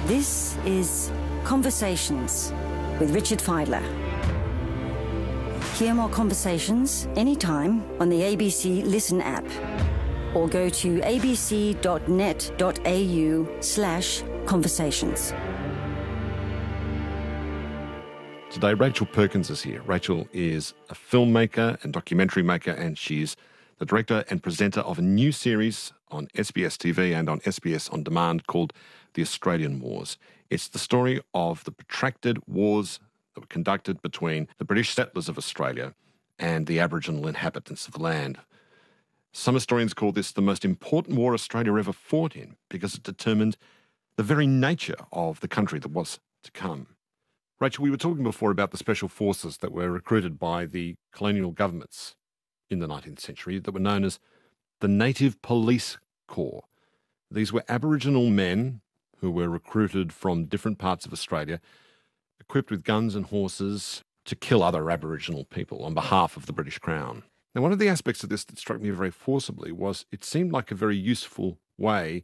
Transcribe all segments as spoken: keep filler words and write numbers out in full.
This is Conversations with Richard Fidler. Hear more conversations anytime on the A B C Listen app or go to abc.net.au slash conversations. Today, Rachel Perkins is here. Rachel is a filmmaker and documentary maker, and she's the director and presenter of a new series on S B S T V and on S B S On Demand called The Australian Wars. It's the story of the protracted wars that were conducted between the British settlers of Australia and the Aboriginal inhabitants of the land. Some historians call this the most important war Australia ever fought in because it determined the very nature of the country that was to come. Rachel, we were talking before about the special forces that were recruited by the colonial governments in the nineteenth century that were known as the Native Police Corps. These were Aboriginal men who were recruited from different parts of Australia, equipped with guns and horses to kill other Aboriginal people on behalf of the British Crown. Now, one of the aspects of this that struck me very forcibly was it seemed like a very useful way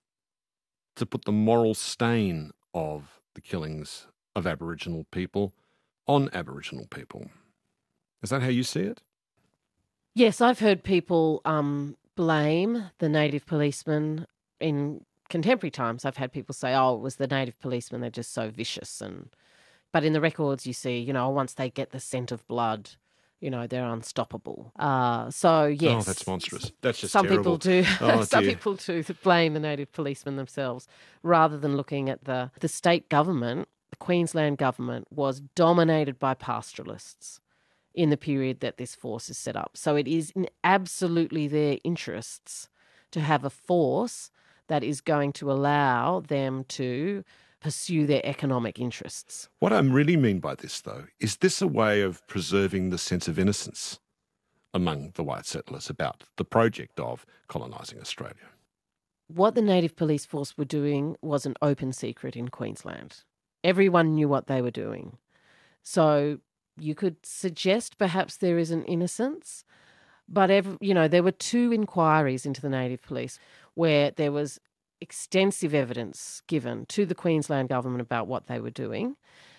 to put the moral stain of the killings of Aboriginal people on Aboriginal people. Is that how you see it? Yes, I've heard people um, blame the native policemen in contemporary times. I've had people say, oh, it was the native policemen, they're just so vicious. And But in the records you see, you know, once they get the scent of blood, you know, they're unstoppable. Uh, so, yes. Oh, that's monstrous. That's just some terrible. People do, oh, some dear. people do blame the native policemen themselves rather than looking at the, the state government. The Queensland government was dominated by pastoralists in the period that this force is set up. So it is in absolutely their interests to have a force that is going to allow them to pursue their economic interests. What I really mean by this, though, is this a way of preserving the sense of innocence among the white settlers about the project of colonising Australia? What the Native Police Force were doing was an open secret in Queensland. Everyone knew what they were doing. So you could suggest perhaps there is an innocence, but every, you know, there were two inquiries into the Native Police where there was extensive evidence given to the Queensland government about what they were doing,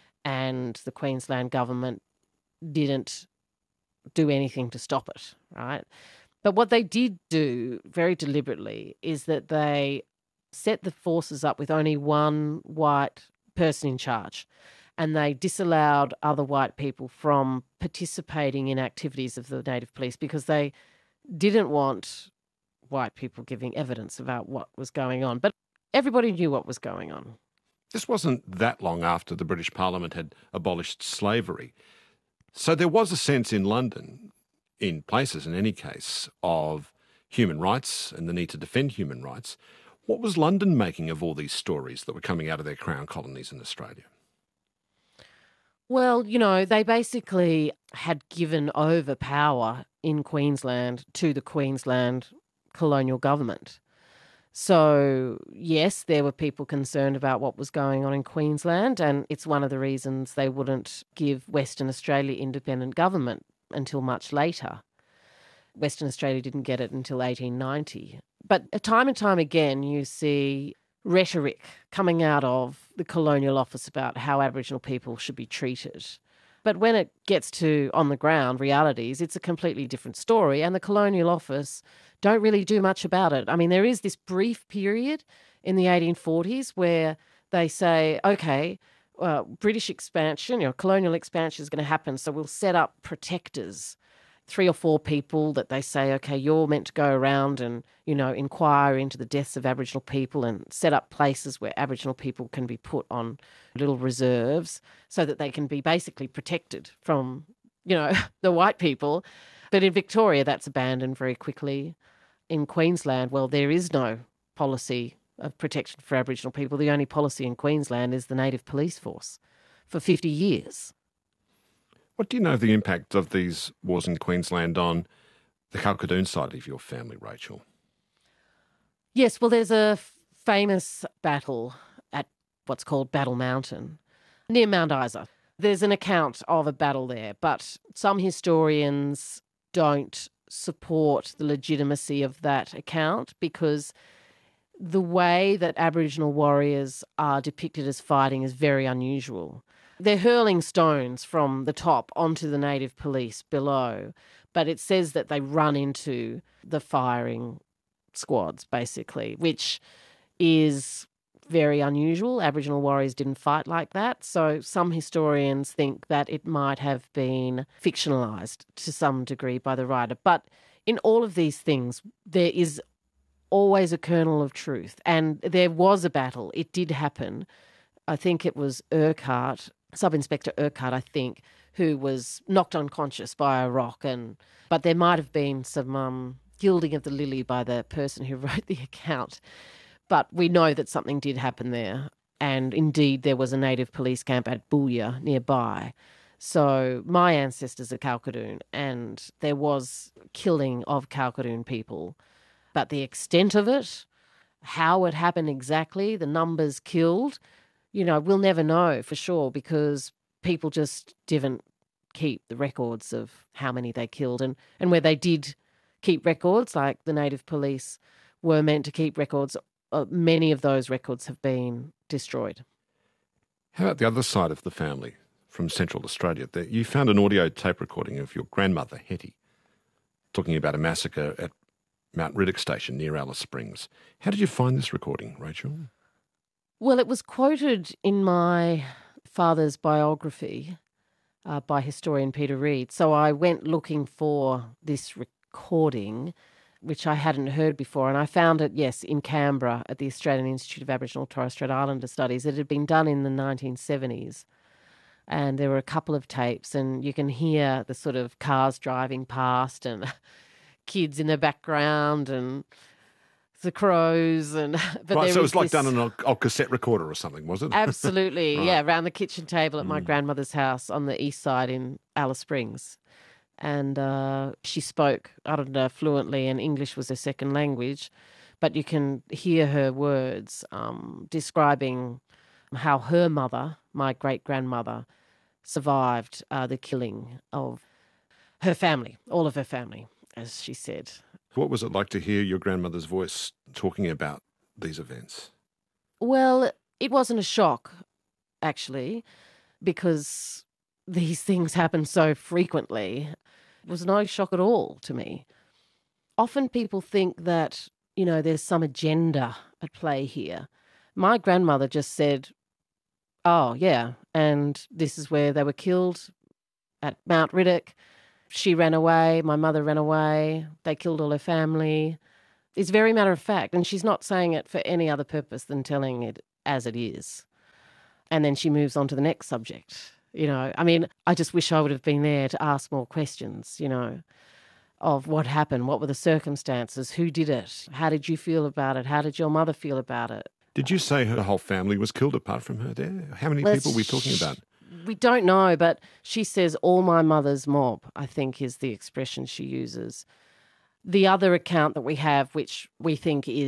and the Queensland government didn't do anything to stop it, right? But what they did do very deliberately is that they set the forces up with only one white person in charge, and they disallowed other white people from participating in activities of the Native Police because they didn't want white people giving evidence about what was going on. But everybody knew what was going on. This wasn't that long after the British Parliament had abolished slavery. So there was a sense in London, in places in any case, of human rights and the need to defend human rights. What was London making of all these stories that were coming out of their Crown colonies in Australia? Well, you know, they basically had given over power in Queensland to the Queensland colonial government. So, yes, there were people concerned about what was going on in Queensland, and it's one of the reasons they wouldn't give Western Australia independent government until much later. Western Australia didn't get it until eighteen ninety. But time and time again, you see rhetoric coming out of the Colonial Office about how Aboriginal people should be treated. But when it gets to on the ground realities, it's a completely different story, and the Colonial Office don't really do much about it. I mean, there is this brief period in the eighteen forties where they say, okay, uh, British expansion, you know, colonial expansion is going to happen, so we'll set up protectors, three or four people that they say, okay, you're meant to go around and, you know, inquire into the deaths of Aboriginal people and set up places where Aboriginal people can be put on little reserves so that they can be basically protected from, you know, the white people. But in Victoria, that's abandoned very quickly. In Queensland, well, there is no policy of protection for Aboriginal people. The only policy in Queensland is the Native Police Force for fifty years. What do you know of the impact of these wars in Queensland on the Kalkadoon side of your family, Rachel? Yes, well, there's a f- famous battle at what's called Battle Mountain near Mount Isa. There's an account of a battle there, but some historians don't support the legitimacy of that account because the way that Aboriginal warriors are depicted as fighting is very unusual. They're hurling stones from the top onto the native police below, but it says that they run into the firing squads, basically, which is very unusual. Aboriginal warriors didn't fight like that. So some historians think that it might have been fictionalised to some degree by the writer. But in all of these things, there is always a kernel of truth. And there was a battle. It did happen. I think it was Urquhart, Sub-Inspector Urquhart, I think, who was knocked unconscious by a rock. And But there might have been some um, gilding of the lily by the person who wrote the account. But we know that something did happen there. And indeed, there was a native police camp at Booyah nearby. So my ancestors are Kalkadoon, and there was killing of Kalkadoon people. But the extent of it, how it happened exactly, the numbers killed, you know, we'll never know for sure, because people just didn't keep the records of how many they killed. And, and where they did keep records, like the native police were meant to keep records, uh, many of those records have been destroyed. How about the other side of the family from Central Australia? You found an audio tape recording of your grandmother, Hetty, talking about a massacre at Mount Riddock Station near Alice Springs. How did you find this recording, Rachel? Well, it was quoted in my father's biography uh, by historian Peter Reid. So I went looking for this recording, which I hadn't heard before, and I found it, yes, in Canberra at the Australian Institute of Aboriginal and Torres Strait Islander Studies. It had been done in the nineteen seventies, and there were a couple of tapes, and you can hear the sort of cars driving past and kids in the background and the crows. and but Right, so it was like this... done on an old cassette recorder or something, was it? Absolutely, Right. Yeah, around the kitchen table at my Mm. grandmother's house on the east side in Alice Springs. And uh, she spoke, I don't know, fluently, and English was her second language, but you can hear her words um, describing how her mother, my great-grandmother, survived uh, the killing of her family, all of her family, as she said. What was it like to hear your grandmother's voice talking about these events? Well, it wasn't a shock, actually, because these things happen so frequently. It was no shock at all to me. Often people think that, you know, there's some agenda at play here. My grandmother just said, oh, yeah, and this is where they were killed, at Mount Riddock. She ran away, my mother ran away, they killed all her family. It's very matter of fact, and she's not saying it for any other purpose than telling it as it is. And then she moves on to the next subject. You know, I mean, I just wish I would have been there to ask more questions, you know, of what happened, what were the circumstances, who did it, how did you feel about it, how did your mother feel about it? Did you say her whole family was killed apart from her there? How many Well, people were we talking about? We don't know, but she says all my mother's mob, I think is the expression she uses. The other account that we have, which we think is